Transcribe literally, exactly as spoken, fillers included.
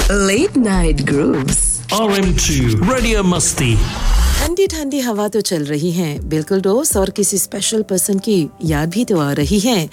Late Night Grooves. R M two Radio Musty. ठंडी ठंडी हवा तो चल रही है बिल्कुल दोस्त और किसी स्पेशल पर्सन की याद भी तो आ रही है